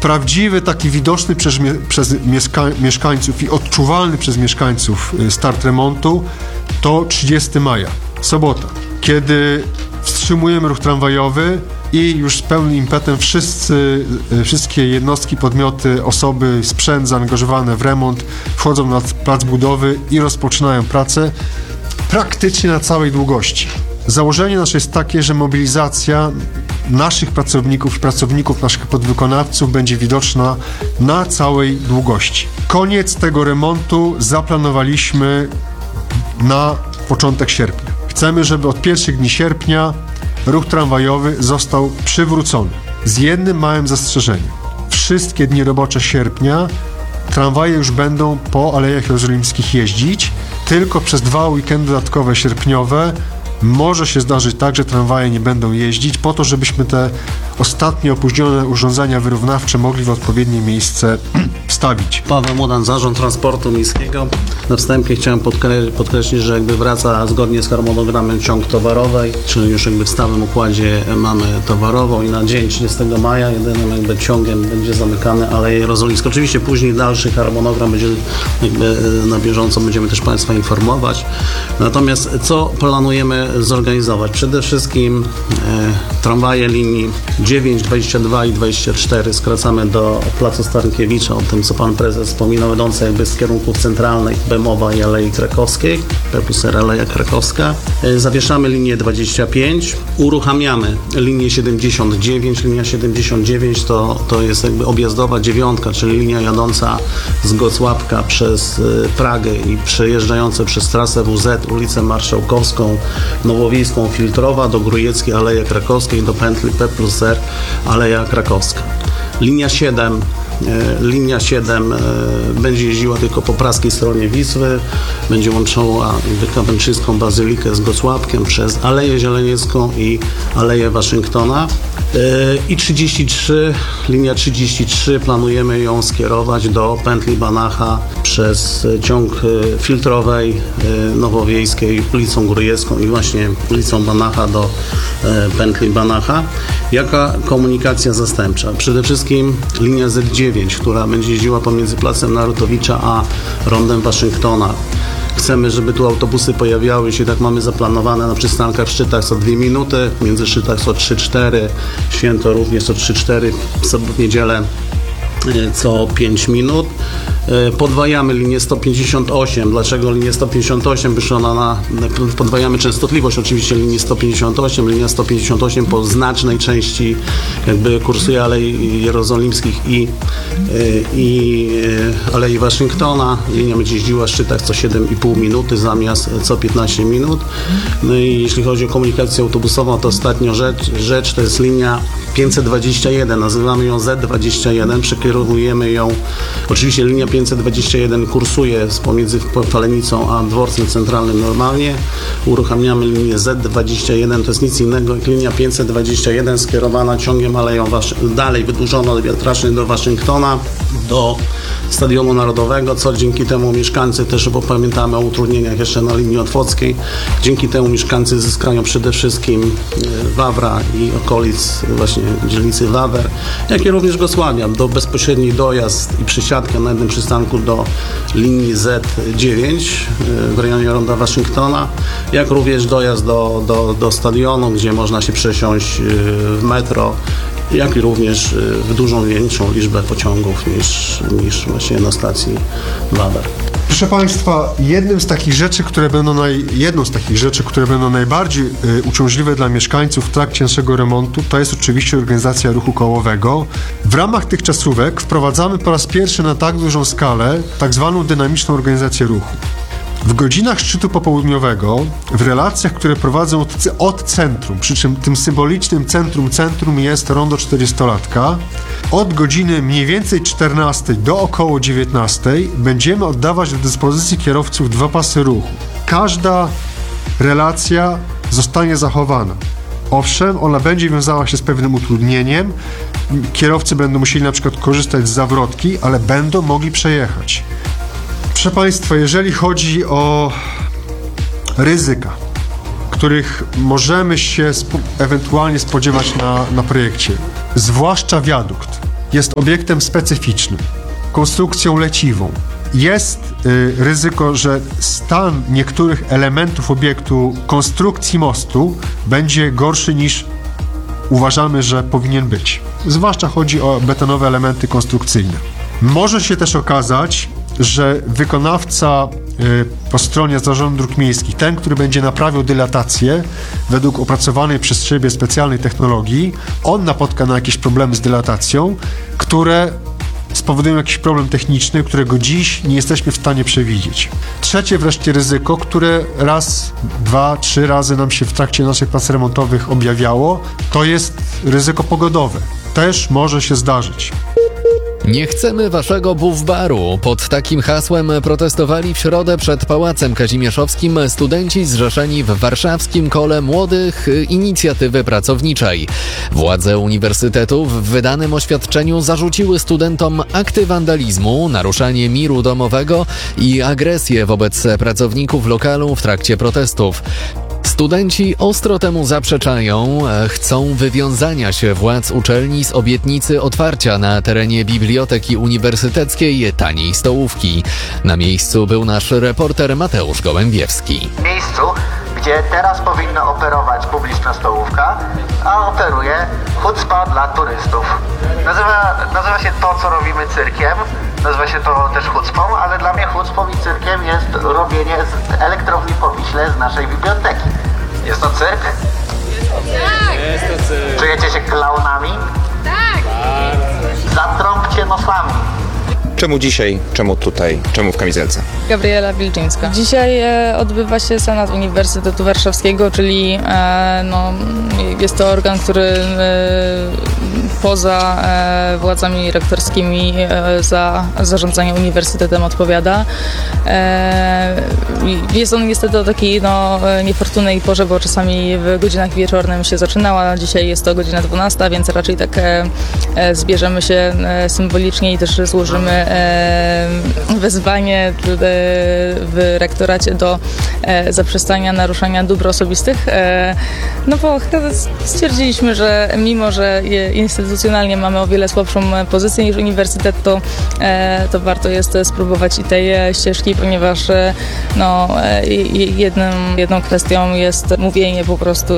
Prawdziwy, taki widoczny przez mieszkańców i odczuwalny przez mieszkańców start remontu to 30 maja, sobota, kiedy wstrzymujemy ruch tramwajowy i już z pełnym impetem wszystkie jednostki, podmioty, osoby, sprzęt zaangażowane w remont wchodzą na plac budowy i rozpoczynają pracę praktycznie na całej długości. Założenie nasze jest takie, że mobilizacja naszych pracowników i pracowników naszych podwykonawców będzie widoczna na całej długości. Koniec tego remontu zaplanowaliśmy na początek sierpnia. Chcemy, żeby od pierwszych dni sierpnia ruch tramwajowy został przywrócony. Z jednym małym zastrzeżeniem. Wszystkie dni robocze sierpnia tramwaje już będą po Alejach Jerozolimskich jeździć, tylko przez 2 weekendy dodatkowe sierpniowe może się zdarzyć tak, że tramwaje nie będą jeździć, po to, żebyśmy te ostatnie opóźnione urządzenia wyrównawcze mogli w odpowiednie miejsce wstawić. Paweł Mudan, Zarząd Transportu Miejskiego. Na wstępie chciałem podkreślić, że jakby wraca zgodnie z harmonogramem ciąg towarowej, czyli już jakby w stałym układzie mamy towarową i na dzień 30 maja jedynym jakby ciągiem będzie zamykany Aleje Jerozolimskie. Oczywiście później dalszy harmonogram będzie jakby na bieżąco, będziemy też Państwa informować. Natomiast co planujemy zorganizować? Przede wszystkim tramwaje linii 9, 22 i 24 skracamy do Placu Stankiewicza, o tym co Pan Prezes wspominał, idące jakby z kierunków centralnej Bemowa i Alei Krakowskiej, P+R Aleja Krakowska. Zawieszamy linię 25, uruchamiamy linię 79. Linia 79 to jest jakby objazdowa 9, czyli linia jadąca z Gocławka przez Pragę i przejeżdżająca przez trasę WZ, ulicę Marszałkowską, Nowowiejską, Filtrowa, do Grójeckiej, Aleja Krakowskiej, do pętli P+R Aleja Krakowska. Linia 7 będzie jeździła tylko po praskiej stronie Wisły, będzie łączyła Kawęczyńską Bazylikę z Gocławkiem przez Aleję Zieleniecką i Aleję Waszyngtona. I 33, linia 33 planujemy ją skierować do pętli Banacha przez ciąg Filtrowej, Nowowiejskiej, ulicą Grójecką i właśnie ulicą Banacha do pętli Banacha. Jaka komunikacja zastępcza? Przede wszystkim linia Z9, która będzie jeździła pomiędzy Placem Narutowicza a Rondem Waszyngtona. Chcemy, żeby tu autobusy pojawiały się, tak mamy zaplanowane na przystankach w Szczytach co 2 minuty, między Szczytach co 3-4, Święto również co 3-4, w niedzielę co 5 minut. Podwajamy linię 158. Dlaczego linię 158? Gdyż ona podwajamy częstotliwość oczywiście linii 158. Linia 158 po znacznej części jakby kursuje Alei Jerozolimskich i Alei Waszyngtona. Linia będzie jeździła w Szczytach co 7,5 minuty zamiast co 15 minut. No i jeśli chodzi o komunikację autobusową, to ostatnia rzecz to jest linia 521. Nazywamy ją Z21. Przekierowujemy ją, oczywiście linia 521 kursuje pomiędzy Falenicą a Dworcem Centralnym normalnie. Uruchamiamy linię Z21, to jest nic innego jak linia 521 skierowana ciągiem Aleją dalej wydłużona od Wiatracznej do Waszyngtona, do Stadionu Narodowego, co dzięki temu mieszkańcy też, bo pamiętamy o utrudnieniach jeszcze na linii otwockiej, dzięki temu mieszkańcy zyskają przede wszystkim Wawra i okolic właśnie dzielnicy Wawer, jak i również Gocławia, do bezpośredni dojazd i przysiadkę na jednym przystanku do linii Z9 w rejonie Ronda Waszyngtona, jak również dojazd do stadionu, gdzie można się przesiąść w metro, jak i również w dużą większą liczbę pociągów niż właśnie na stacji Wawer. Proszę Państwa, jedną z takich rzeczy, które będą najbardziej uciążliwe dla mieszkańców w trakcie naszego remontu, to jest oczywiście organizacja ruchu kołowego. W ramach tych czasówek wprowadzamy po raz pierwszy na tak dużą skalę tak zwaną dynamiczną organizację ruchu. W godzinach szczytu popołudniowego, w relacjach, które prowadzą od centrum, przy czym tym symbolicznym centrum jest rondo 40-latka, od godziny mniej więcej 14 do około 19 będziemy oddawać do dyspozycji kierowców 2 pasy ruchu. Każda relacja zostanie zachowana. Owszem, ona będzie wiązała się z pewnym utrudnieniem. Kierowcy będą musieli na przykład korzystać z zawrotki, ale będą mogli przejechać. Proszę Państwa, jeżeli chodzi o ryzyka, których możemy się ewentualnie spodziewać na projekcie, zwłaszcza wiadukt. jest obiektem specyficznym, konstrukcją leciwą. Jest ryzyko, że stan niektórych elementów obiektu konstrukcji mostu będzie gorszy niż uważamy, że powinien być. Zwłaszcza chodzi o betonowe elementy konstrukcyjne. Może się też okazać, że wykonawca po stronie Zarządu Dróg Miejskich, ten, który będzie naprawiał dylatację według opracowanej przez siebie specjalnej technologii, on napotka na jakieś problemy z dylatacją, które spowodują jakiś problem techniczny, którego dziś nie jesteśmy w stanie przewidzieć. Trzecie wreszcie ryzyko, które raz, 2, 3 razy nam się w trakcie naszych prac remontowych objawiało, to jest ryzyko pogodowe. Też może się zdarzyć. Nie chcemy waszego buff-baru. Pod takim hasłem protestowali w środę przed Pałacem Kazimierzowskim studenci zrzeszeni w warszawskim kole młodych inicjatywy pracowniczej. Władze uniwersytetu w wydanym oświadczeniu zarzuciły studentom akty wandalizmu, naruszanie miru domowego i agresję wobec pracowników lokalu w trakcie protestów. Studenci ostro temu zaprzeczają, chcą wywiązania się władz uczelni z obietnicy otwarcia na terenie Biblioteki Uniwersyteckiej taniej stołówki. Na miejscu był nasz reporter Mateusz Gołębiewski. W miejscu, gdzie teraz powinna operować publiczna stołówka, a operuje hucpa dla turystów. Nazywa się to, co robimy, cyrkiem. Nazywa się to też hucpą, ale dla mnie hucpą i cyrkiem jest robienie z elektrowni po Wiśle z naszej biblioteki. Jest to cyrk? Tak! Jest to cyrk. Czujecie się klaunami? Tak! Zatrąbcie nosami. Czemu dzisiaj? Czemu tutaj? Czemu w kamizelce? Gabriela Wilczyńska. Dzisiaj odbywa się Senat Uniwersytetu Warszawskiego, czyli jest to organ, który poza władzami rektorskimi za zarządzanie uniwersytetem odpowiada. Jest on niestety o takiej niefortunnej porze, bo czasami w godzinach wieczornych się zaczynała. Dzisiaj jest to godzina 12, więc raczej tak zbierzemy się symbolicznie i też złożymy wezwanie w rektoracie do zaprzestania naruszania dóbr osobistych, bo stwierdziliśmy, że mimo, że instytucjonalnie mamy o wiele słabszą pozycję niż uniwersytet, to warto jest spróbować i tej ścieżki, ponieważ jedną kwestią jest mówienie po prostu,